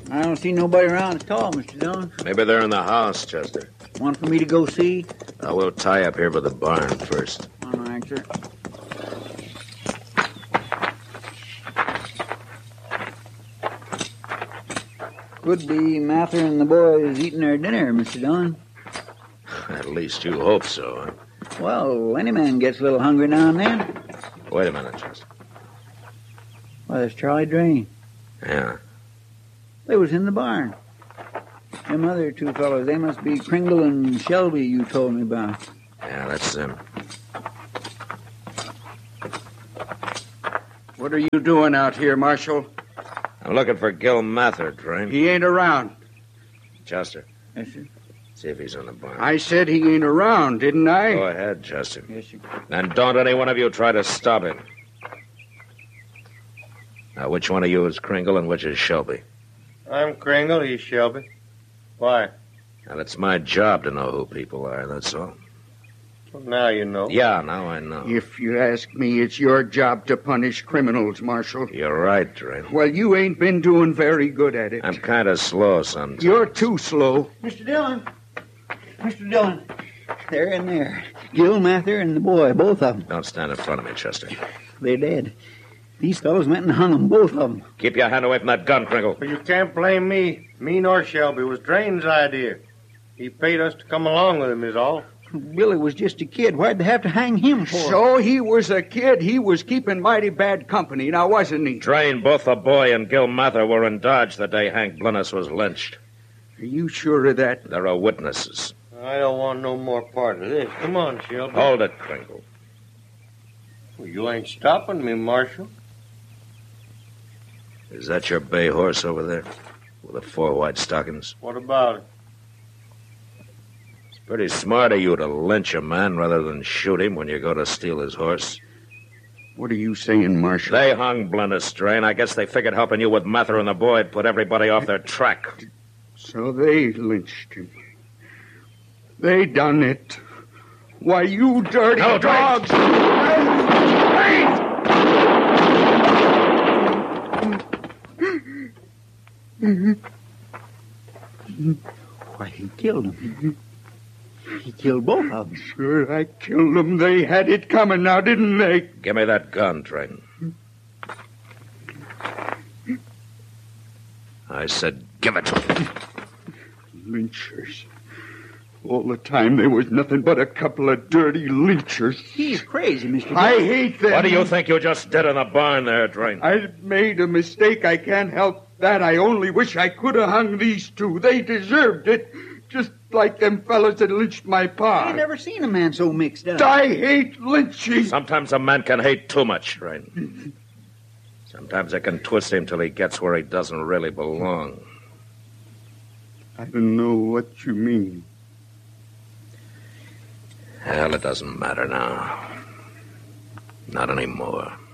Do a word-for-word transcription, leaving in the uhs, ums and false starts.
I don't see nobody around at all, Mister Dillon. Maybe they're in the house, Chester. Want for me to go see? I will tie up here by the barn first. All right, sir. Could be Mather and the boys eating their dinner, Mister Dillon. At least you hope so, huh? Well, any man gets a little hungry now and then. Wait a minute, Chester. Why, there's Charlie Drain. Yeah. They was in the barn. Them other two fellows, they must be Kringle and Shelby you told me about. Yeah, that's them. What are you doing out here, Marshal? I'm looking for Gil Mather, Drain. He ain't around. Chester, Yes, sir. see if he's in the barn. I said he ain't around, didn't I? Go ahead, Chester. Yes, sir. And don't any one of you try to stop him. Now, which one of you is Kringle and which is Shelby? I'm Kringle, he's Shelby. Why? Now, it's my job to know who people are, that's all. Well, now you know. Yeah, now I know. If you ask me, it's your job to punish criminals, Marshal. You're right, Drain. Well, you ain't been doing very good at it. I'm kind of slow sometimes. You're too slow. Mister Dillon. Mister Dillon. They're in there. Gil Mather and the boy, both of them. Don't stand in front of me, Chester. They're dead. These fellows went and hung them, both of them. Keep your hand away from that gun, Kringle. But you can't blame me. Me nor Shelby. It was Drain's idea. He paid us to come along with him, is all. Billy was just a kid. Why'd they have to hang him for? So he was a kid. He was keeping mighty bad company, now wasn't he? Drain, both the boy and Gil Mather were in Dodge the day Hank Blinnis was lynched. Are you sure of that? There are witnesses. I don't want no more part of this. Come on, Shelby. Hold it, Kringle. Well, you ain't stopping me, Marshal. Is that your bay horse over there? With the four white stockings? What about it? It's pretty smart of you to lynch a man rather than shoot him when you go to steal his horse. What are you saying, Marshal? They hung Blinnis, Drain. I guess they figured helping you with Mather and the boy would put everybody off their track. So they lynched him. They done it. Why, you dirty No, Drain. dogs! Why, he killed them. He killed both of them. Sure, I killed them. They had it coming now, didn't they? Give me that gun, Drain. I said, give it to me. Lynchers. All the time there was nothing but a couple of dirty lynchers. He's crazy, Mister Dillon. I hate them. What do you think you just did in the barn there, Drain? I made a mistake. I can't help that. I only wish I could have hung these two. They deserved it. Just like them fellas that lynched my pa. I ain't never seen a man so mixed up. I hate lynching. Sometimes a man can hate too much, Drain. Sometimes it can twist him till he gets where he doesn't really belong. I don't know what you mean. Hell, it doesn't matter now. Not anymore.